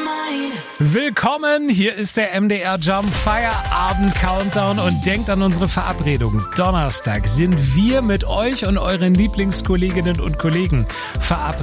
Willkommen, hier ist der MDR Jump Feierabend Countdown und denkt an unsere Verabredung. Donnerstag sind wir mit euch und euren Lieblingskolleginnen und Kollegen verabredet.